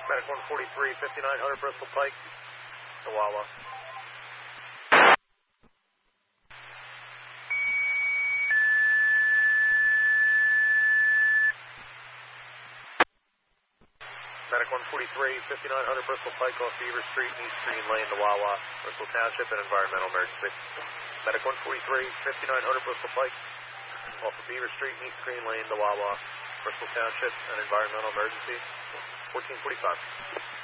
Medic 143, 5900 Bristol Pike, the Wawa. Medic 143, 5900 Bristol Pike off Beaver Street, East Green Lane, the Wawa, Bristol Township, an environmental emergency. Medic 143, 5900 Bristol Pike off of Beaver Street, East Green Lane, the Wawa, Bristol Township, an environmental emergency. 1445.